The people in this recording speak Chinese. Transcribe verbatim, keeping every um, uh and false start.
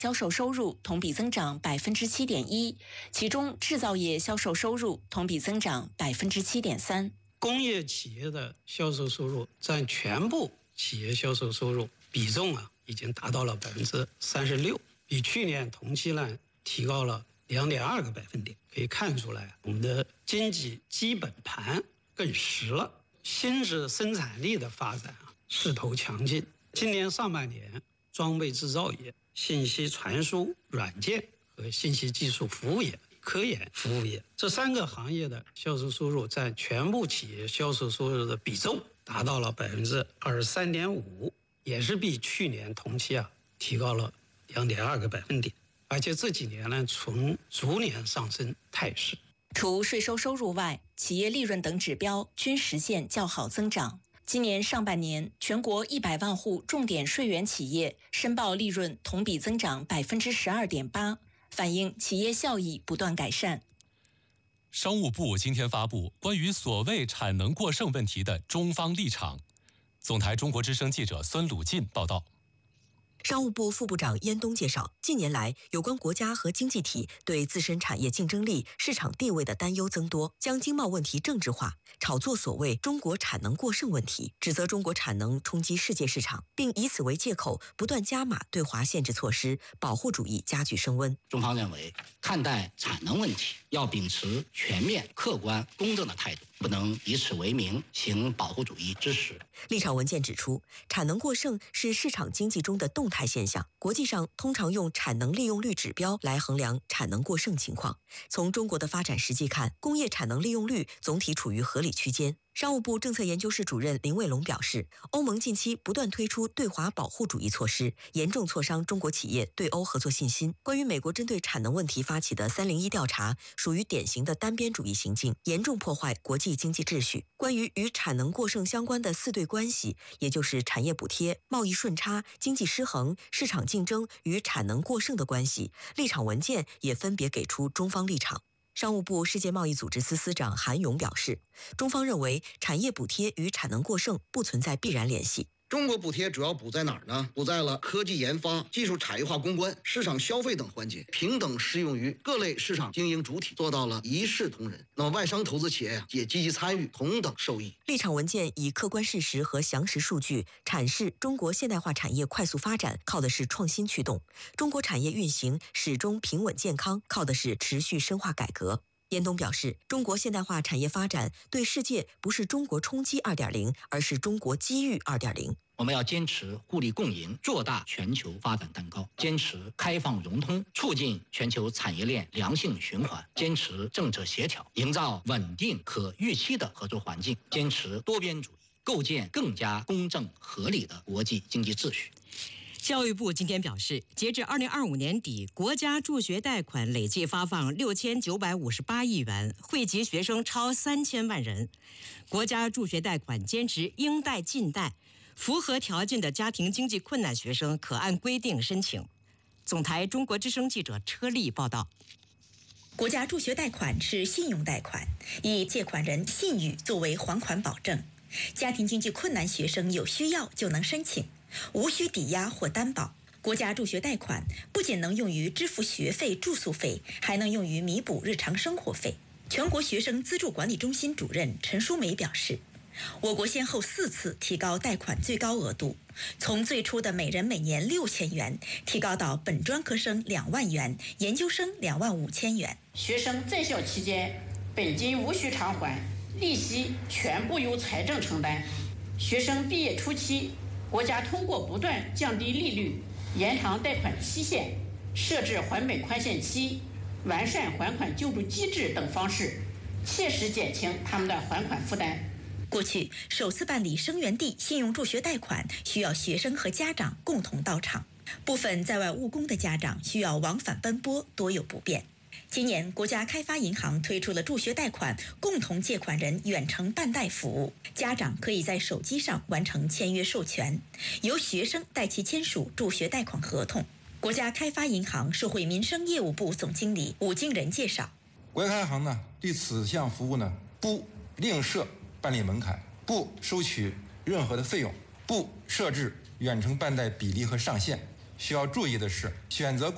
销售收入同比增长百分之七点一，其中制造业销售收入同比增长百分之七点三。 工业企业的销售收入占全部企业销售收入比重啊，已经达到了百分之三十六，比去年同期呢提高了两点二个百分点。可以看出来，我们的经济基本盘更实了，新质生产力的发展啊势头强劲。今年上半年，装备制造业、信息传输软件和信息技术服务业、科研服务业这三个行业的销售收入占全部企业销售收入的比重达到了百分之二十三点五，也是比去年同期啊提高了两点二个百分点，而且这几年呢呈逐年上升态势。 除税收收入外，企业利润等指标均实现较好增长。今年上半年，全国一百万户重点税源企业申报利润同比增长百分之十二点八，反映企业效益不断改善。 商务部今天发布关于所谓产能过剩问题的中方立场。总台中国之声记者孙鲁进报道。 商务部副部长燕东介绍，近年来有关国家和经济体对自身产业竞争力、市场地位的担忧增多，将经贸问题政治化，炒作所谓中国产能过剩问题，指责中国产能冲击世界市场，并以此为借口不断加码对华限制措施，保护主义加剧升温。 中方认为，看待产能问题要秉持全面、客观、公正的态度，不能以此为名行保护主义之实。 立场文件指出，产能过剩是市场经济中的动态现象，国际上通常用产能利用率指标来衡量产能过剩情况。从中国的发展实际看，工业产能利用率总体处于合理区间。商务部政策研究室主任林卫龙表示，欧盟近期不断推出对华保护主义措施，严重挫伤中国企业对欧合作信心。关于美国针对产能问题发起的三零一调查，属于典型的单边主义行径，严重破坏国际经济秩序。关于与产能过剩相关的四对关系，也就是产业补贴、贸易顺差、经济失衡、市场竞争与产能过剩的关系，立场文件也分别给出中方立场。商务部世界贸易组织司司长韩勇表示，中方认为产业补贴与产能过剩不存在必然联系。 中国补贴主要补在哪儿呢？补在了科技研发、技术产业化攻关、市场消费等环节，平等适用于各类市场经营主体，做到了一视同仁。那么外商投资企业呀，也积极参与，同等受益。 立场文件以客观事实和详实数据阐释中国现代化产业快速发展靠的是创新驱动，中国产业运行始终平稳健康靠的是持续深化改革。燕东表示，中国现代化产业发展对世界不是中国冲击 二点零， 而是中国机遇 二点零。 我们要坚持互利共赢，做大全球发展蛋糕，坚持开放融通，促进全球产业链良性循环，坚持政策协调，营造稳定可预期的合作环境，坚持多边主义，构建更加公正合理的国际经济秩序。 教育部今天表示，截至二零二五年底，国家助学贷款累计发放六千九百五十八亿元，惠及学生超三千万人。国家助学贷款坚持应贷尽贷，符合条件的家庭经济困难学生可按规定申请。总台中国之声记者车丽报道。 国家助学贷款是信用贷款，以借款人信誉作为还款保证，家庭经济困难学生有需要就能申请，无需抵押或担保。国家助学贷款不仅能用于支付学费、住宿费，还能用于弥补日常生活费。全国学生资助管理中心主任陈淑梅表示，我国先后四次提高贷款最高额度，从最初的每人每年六千元，提高到本专科生两万元，研究生两万五千元。 学生在校期间，本金无需偿还，利息全部由财政承担。学生毕业初期，国家通过不断降低利率、延长贷款期限、设置还本宽限期、完善还款救助机制等方式，切实减轻他们的还款负担。 过去首次办理生源地信用助学贷款需要学生和家长共同到场，部分在外务工的家长需要往返奔波，多有不便。今年国家开发银行推出了助学贷款共同借款人远程办贷服务，家长可以在手机上完成签约授权，由学生代其签署助学贷款合同。国家开发银行社会民生业务部总经理武敬仁介绍， 国家开发银行呢对此项服务呢不另设办理门槛，不收取任何的费用，不设置远程办贷比例和上限。需要注意的是，选择